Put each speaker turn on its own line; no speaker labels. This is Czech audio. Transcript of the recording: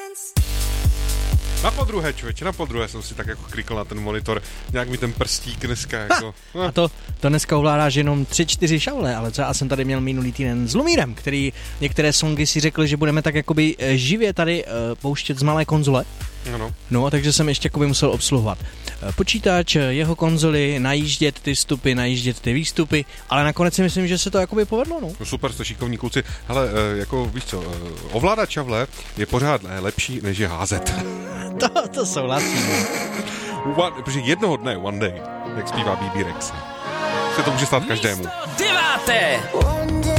Na podruhé jsem si tak jako klikl na ten monitor, nějak mi ten prstík dneska jako...
A to dneska ovládáš jenom 3-4 šavle, ale co já jsem tady měl minulý týden s Lumírem, který některé songy si řekl, že budeme tak jakoby živě tady pouštět z malé konzole.
Ano.
No, takže jsem ještě jakoby musel obsluhovat počítač, jeho konzoli, najíždět ty vstupy, najíždět ty výstupy, ale nakonec si myslím, že se to jakoby povedlo, no.
Super, jste šikovní kluci. Hele, jako víš co, ovládat šavle je pořád lepší, než je házet.
To souhlasím.
Protože jednoho dne, one day, jak zpívá BB Rex, se to může stát každému.
Místo 9.